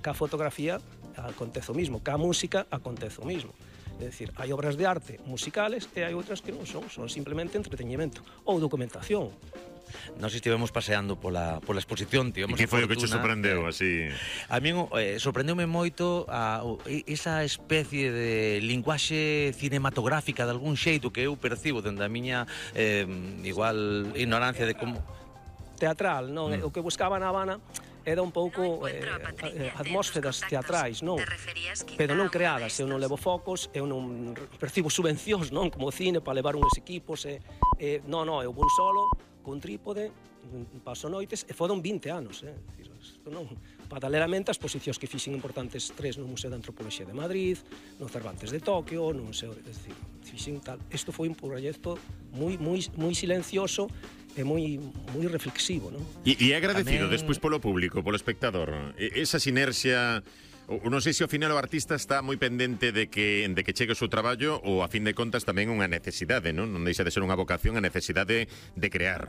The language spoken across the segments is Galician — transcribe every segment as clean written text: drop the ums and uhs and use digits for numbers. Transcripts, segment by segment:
ca fotografía acontece o mismo, ca música acontece o mismo. É dicir, hai obras de arte musicales e hai outras que non son simplemente entreteñimento ou documentación. Nós estivemos paseando pola exposición, tivemos E que foi o que che fortuna, sorprendeu, así? A min sorprendeume moito esa especie de linguaxe cinematográfica de algún xeito que eu percibo dende a miña igual ignorancia de como... Teatral, non? O que buscaba na Habana era un pouco atmósferas teatrais, non? Pero non creadas, eu non levo focos, eu non percibo subvencións, non? Como cine, para levar uns equipos, non, eu vou solo, con trípode, paso noites, e foron 20 anos, isto non... Paralelamente as exposicións que fixen importantes 3 no Museo de Antropoloxía de Madrid, no Cervantes de Tokio, no Museo, fixen tal... Isto foi un proxecto moi silencioso e moi reflexivo, non? E agradecido despois polo público, polo espectador. Esa sinerxia... Non sei se ao final o artista está moi pendente de que chegue o seu traballo ou, a fin de contas, tamén unha necesidade, non? Non deixa de ser unha vocación, a necesidade de crear.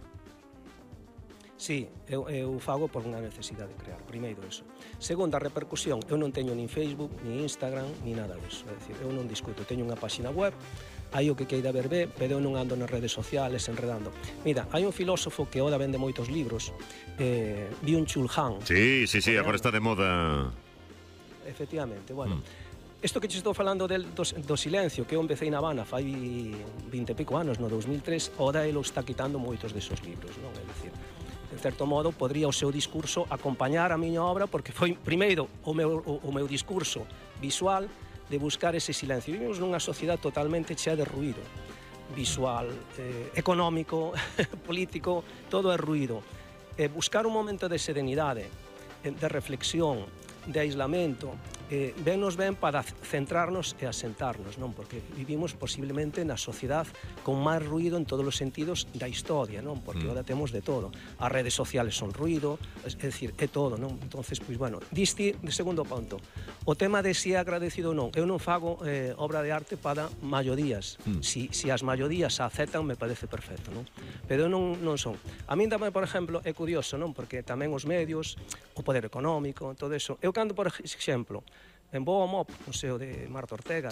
Sí, eu fago por unha necesidade de crear, primeiro eso. Segundo, a repercusión, eu non teño nin Facebook, nin Instagram, ni nada disso. É dicir, eu non discuto, teño unha páxina web, hai o que queira ver, pero eu non ando nas redes sociales enredando. Mira, hai un filósofo que oda vende moitos libros, Byung-Chul Han. Sí, agora está de moda. Efectivamente, bueno. Isto que te estou falando do silencio, que eu empecé na Habana fai 20 e pico anos, no 2003, oda ele está quitando moitos desos libros, non? É dicir, en certo modo, podría o seu discurso acompañar a miña obra, porque foi, primeiro, o meu discurso visual de buscar ese silencio. Vivimos nunha sociedade totalmente chea de ruído visual, económico, político, todo é ruído. Buscar un momento de serenidade, de reflexión, de aislamento, vennos ben para centrarnos e asentarnos, non? Porque vivimos posiblemente na sociedade con máis ruído en todos os sentidos da historia, non? Porque ahora temos de todo. As redes sociales son ruído, é dicir, é todo, non? Entonces, pois, bueno, diste de segundo punto. O tema de se é agradecido ou non. Eu non fago obra de arte para maiorías. Si as maiorías a aceptan, me parece perfecto, non? Pero eu non son. A min tamén, por exemplo, é curioso, non? Porque tamén os medios, o poder económico, todo eso. Eu cando, por exemplo, en vou ao MOP, Museo de Marta Ortega,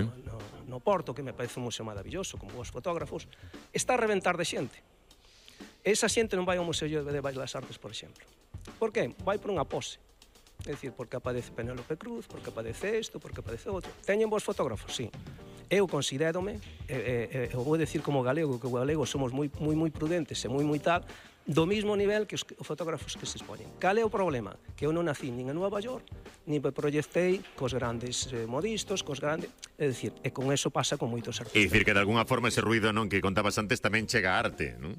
no Porto, que me parece un museo maravilloso, con bons fotógrafos, está a reventar de xente. Esa xente non vai ao Museo de Belas Artes, por exemplo. Por que? Vai por unha pose. É dicir, porque aparece Penélope Cruz, porque aparece isto, porque aparece outro. Teñen bons fotógrafos, sí. Eu considérome, eu vou decir como galego, que o galego somos moi prudentes e moi tal, do mismo nivel que os fotógrafos que se expoñen. Cal é o problema? Que eu non nací nin en Nova York, nin me proyectei cos grandes modistas, cos grandes... É dicir, e con eso pasa con moitos artistas. É dicir, que de alguna forma ese ruido, non, que contabas antes tamén chega a arte, non?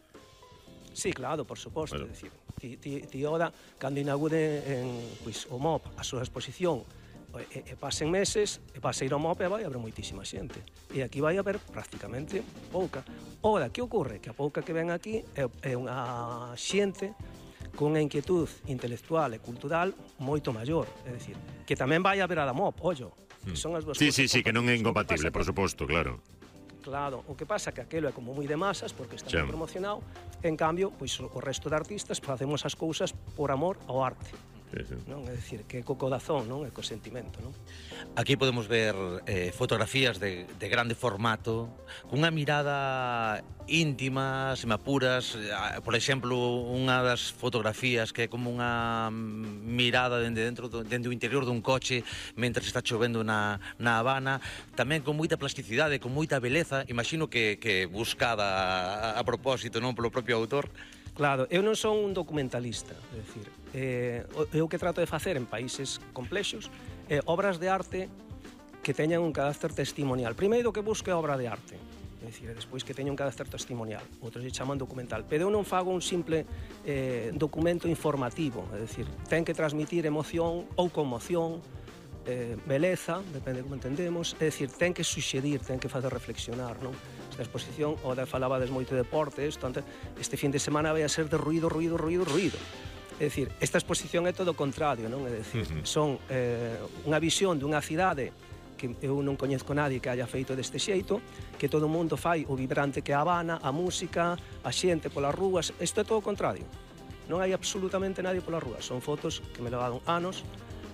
Sí, claro, por suposto. Bueno. É dicir, ti ora, cando inaugure o MOP a súa exposición, e pasen meses, e pase ir ao MOP e vai haber moitísima xente. E aquí vai haber prácticamente pouca. Ora, que ocorre? Que a pouca que ven aquí é unha xente con unha inquietud intelectual e cultural moito maior. É dicir, que tamén vai haber a da MOP, ollo. Que son as dúas sí, que non é incompatible, por suposto, claro. Claro, o que pasa que aquelo é como moi de masas, porque está moi promocionado. En cambio, pois o resto de artistas facemos as cousas por amor ao arte. Non? É dicir, que co corazón, non? E co sentimento, non? Aquí podemos ver fotografías de grande formato, cunha mirada íntima, se me apuras, por exemplo, unha das fotografías que é como unha mirada dende o interior dun coche mentre está chovendo na Habana, tamén con moita plasticidade, con moita beleza, imagino que buscada a propósito, non, polo propio autor. Claro, eu non son un documentalista, é dicir, eu que trato de facer en países complexos obras de arte que teñan un carácter testimonial. Primeiro que busque obra de arte, é dicir, despois que teña un carácter testimonial, outros lle chaman documental, pero eu non fago un simple documento informativo, é dicir, ten que transmitir emoción ou conmoción, beleza, depende como entendemos, é dicir, ten que suxerir, ten que facer reflexionar, non? Esta exposición, ora falabades moito de deporte, este fin de semana vai a ser de ruído. É dicir, esta exposición é todo o contrario, non? É dicir, son unha visión dunha cidade que eu non coñezco nadie que haya feito deste xeito, que todo o mundo fai o vibrante que é a Habana, a música, a xente polas rúas, isto é todo o contrario. Non hai absolutamente nadie polas rúas, son fotos que me levaron anos